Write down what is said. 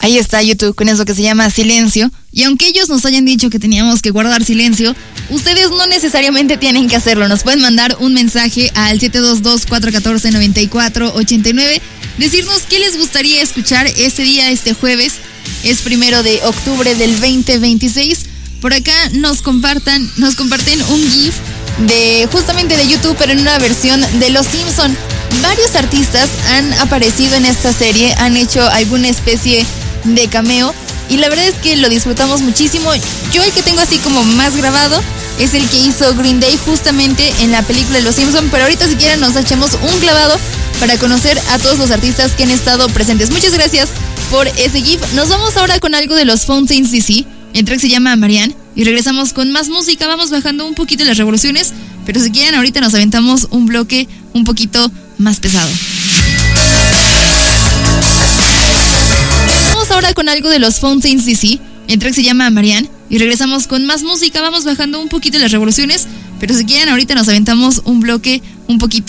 Ahí está YouTube con eso que se llama silencio. Y aunque ellos nos hayan dicho que teníamos que guardar silencio, ustedes no necesariamente tienen que hacerlo. Nos pueden mandar un mensaje al 722-414-9489. Decirnos qué les gustaría escuchar este día, este jueves. Es 1 de octubre del 2026. Por acá nos comparten un GIF justamente de YouTube, pero en una versión de Los Simpson. Varios artistas han aparecido en esta serie, han hecho alguna especie de cameo y la verdad es que lo disfrutamos muchísimo. Yo el que tengo así como más grabado es el que hizo Green Day justamente en la película de Los Simpson, pero ahorita si quieren nos echamos un clavado para conocer a todos los artistas que han estado presentes. Muchas gracias por ese GIF. Nos vamos ahora con algo de los Fountains DC. El track se llama Marianne y regresamos con más música. Vamos bajando un poquito las revoluciones, pero si quieren ahorita nos aventamos un bloque un poquito más pesado. Vamos ahora con algo de los Fountains DC. El track se llama Marianne y regresamos con más música. Vamos bajando un poquito las revoluciones, pero si quieren ahorita nos aventamos un bloque un poquito